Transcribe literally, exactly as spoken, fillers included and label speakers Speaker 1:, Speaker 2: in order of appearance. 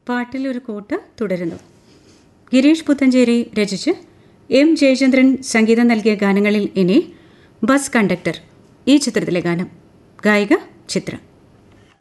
Speaker 1: പാട്ടിലൊരു coat തുടരുന്നു. ഗിരീഷ് പുത്തഞ്ചേരി രചിച്ച് M Jayachandran സംഗീതം നൽകിയ ഗാനങ്ങളിൽ ഇനി ബസ് കണ്ടക്ടർ ഈ ചിത്രത്തിലെ ഗാനം. ഗായിക ചിത്ര.